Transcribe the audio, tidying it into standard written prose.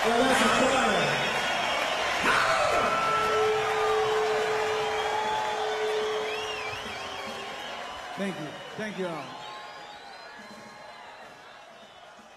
Well, that's a choir. Thank you. Thank you all.